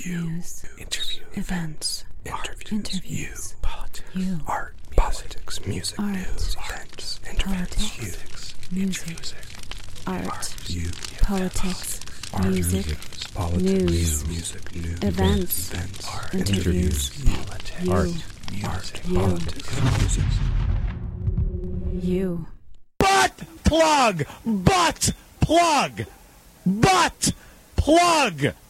news, interview, events, interviews, politics, art, politics, music, news, events, politics, music, art, politics, music, news, events, interviews, politics, music. You. Butt plug!